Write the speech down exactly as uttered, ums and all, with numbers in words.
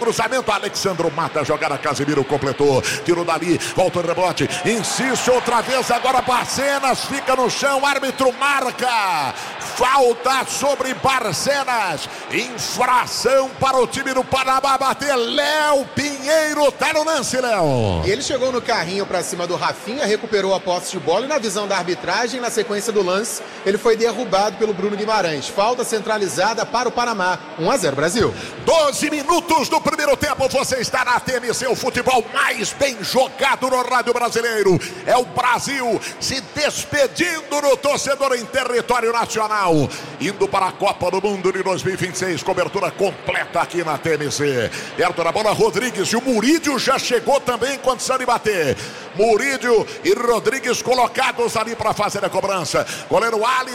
Cruzamento, Alexandro mata, jogada, Casemiro completou, tirou dali, volta o rebote, insiste outra vez, agora Barcenas, fica no chão, árbitro marca, falta sobre Barcenas, infração para o time do Panamá bater, Léo Pinheiro tá no lance, Léo. E ele chegou no carrinho para cima do Rafinha, recuperou a posse de bola e na visão da arbitragem, na sequência do lance, ele foi derrubado pelo Bruno Guimarães, falta centralizada para o Panamá, um a zero Brasil. doze minutos do primeiro tempo, você está na T M C, o futebol mais bem jogado no rádio brasileiro. É o Brasil se despedindo do torcedor em território nacional, indo para a Copa do Mundo de dois mil e vinte e seis, cobertura completa aqui na T M C. Perto da bola, Rodrigues, e o Murídio já chegou também em condição de bater. Murídio e Rodrigues colocados ali para fazer a cobrança. Goleiro Ali